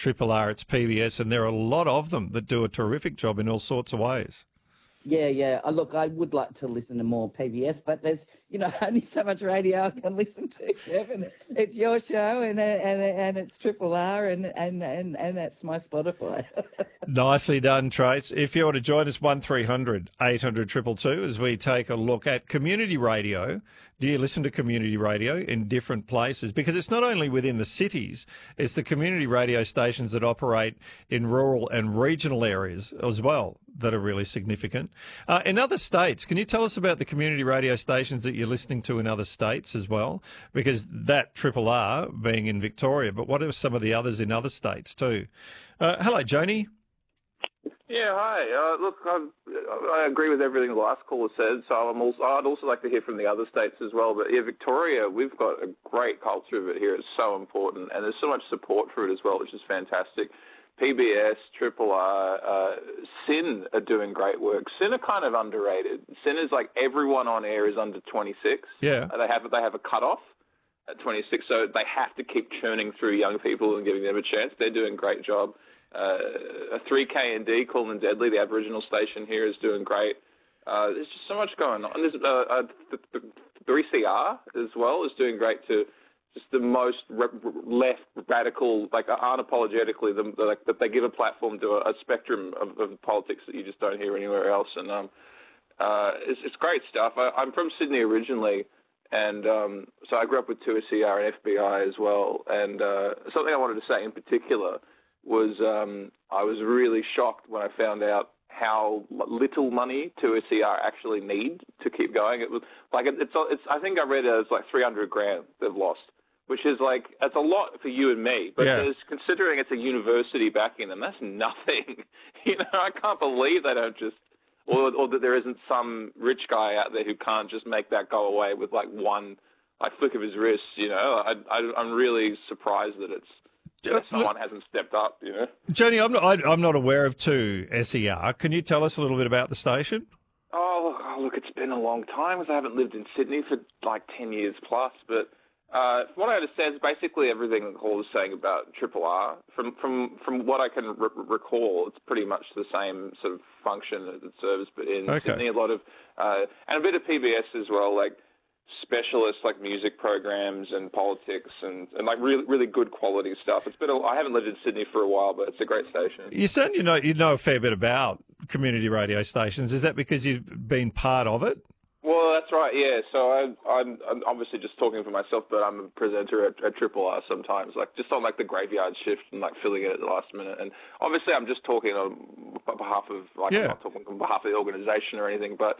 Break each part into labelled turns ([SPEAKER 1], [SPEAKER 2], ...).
[SPEAKER 1] Triple R, it's PBS, and there are a lot of them that do a terrific job in all sorts of ways.
[SPEAKER 2] Yeah. Look, I would like to listen to more PBS, but there's, only so much radio I can listen to, Kevin. It's your show, and it's Triple R, and that's my Spotify.
[SPEAKER 1] Nicely done, Trace. If you want to join us, 1300 800 222 as we take a look at community radio. Do you listen to community radio in different places? Because it's not only within the cities, it's the community radio stations that operate in rural and regional areas as well that are really significant. In other states, can you tell us about the community radio stations that you're listening to in other states as well? Because that Triple R being in Victoria, but what are some of the others in other states too? Hello, Joni.
[SPEAKER 3] Yeah, hi. Look, I agree with everything the last caller said, so I'd also like to hear from the other states as well. But yeah, Victoria, we've got a great culture of it here. It's so important, and there's so much support for it as well, which is fantastic. PBS, Triple R, SYN are doing great work. SYN are kind of underrated. SYN is like everyone on air is under 26.
[SPEAKER 1] Yeah.
[SPEAKER 3] They have a cutoff at 26, so they have to keep churning through young people and giving them a chance. They're doing a great job. 3KND, Cool and Deadly, the Aboriginal station here, is doing great. There's just so much going on. There's the 3CR as well is doing great too. Just the most left radical, like unapologetically, that they give a platform to a spectrum of politics that you just don't hear anywhere else. And it's great stuff. I'm from Sydney originally, and so I grew up with 2SER and FBI as well. And something I wanted to say in particular was I was really shocked when I found out how little money 2SER actually need to keep going. It was like it's I think I read it's like $300,000 they've lost, which is like it's a lot for you and me. But considering it's a university backing them, that's nothing. I can't believe they don't just or that there isn't some rich guy out there who can't just make that go away with like one flick of his wrist. I'm really surprised that someone hasn't stepped up,
[SPEAKER 1] Joni, I'm not aware of 2SER. Can you tell us a little bit about the station?
[SPEAKER 3] Oh, look, it's been a long time because I haven't lived in Sydney for like 10 years plus. But from what I understand, it's basically everything that Hall was saying about Triple R. From what I can recall, it's pretty much the same sort of function that it serves, but in Sydney, a lot of and a bit of PBS as well, like specialists like music programs and politics and like really really good quality stuff. I haven't lived in Sydney for a while, but it's a great station.
[SPEAKER 1] You said you know a fair bit about community radio stations. Is that because you've been part of it?
[SPEAKER 3] Well, that's right, yeah. So I'm obviously just talking for myself, but I'm a presenter at Triple R sometimes, like just on like the graveyard shift and like filling it at the last minute. And obviously I'm just talking on behalf of I'm not talking on behalf of the organisation or anything, but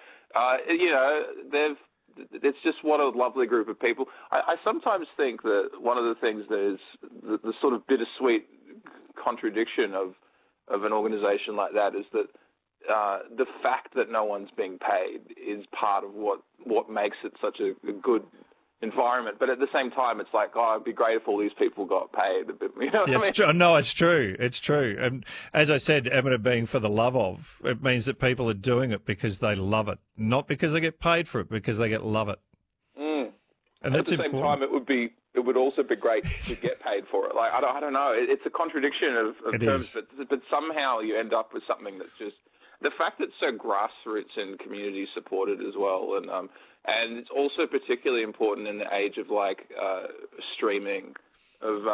[SPEAKER 3] it's just what a lovely group of people. I sometimes think that one of the things that is the sort of bittersweet contradiction of an organisation like that is that the fact that no one's being paid is part of what makes it such a good environment. But at the same time, it's like, it'd be great if all these people got paid a bit.
[SPEAKER 1] No, it's true. It's true. And as I said, eminent being for the love of, it means that people are doing it because they love it, not because they get paid for it, because they love it. And
[SPEAKER 3] at the same time, it would also be great to get paid for it. Like I don't know. It's a contradiction of terms, but somehow you end up with something that's just the fact that it's so grassroots and community supported as well, and it's also particularly important in the age of like streaming, of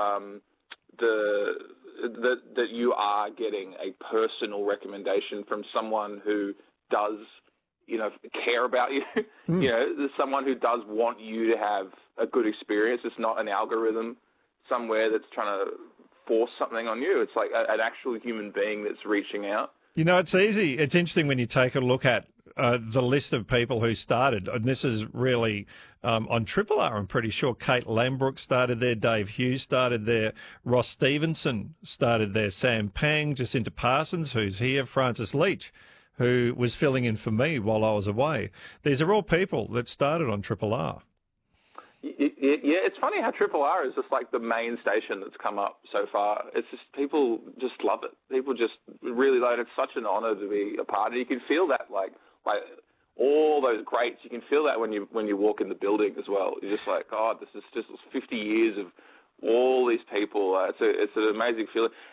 [SPEAKER 3] that you are getting a personal recommendation from someone who does care about you. There's someone who does want you to have a good experience. It's not an algorithm somewhere that's trying to force something on you. It's like an actual human being that's reaching out.
[SPEAKER 1] It's easy. It's interesting when you take a look at the list of people who started, and this is really on Triple R, I'm pretty sure Kate Lambrook started there, Dave Hughes started there, Ross Stevenson started there, Sam Pang, Jacinta Parsons, who's here, Francis Leach, who was filling in for me while I was away. These are all people that started on Triple R.
[SPEAKER 3] Yeah, it's funny how Triple R is just like the main station that's come up so far. It's just people just love it. People just really love it. It's such an honour to be a part of it. You can feel that like all those greats. You can feel that when you walk in the building as well. You're just like, this is just 50 years of all these people. It's an amazing feeling.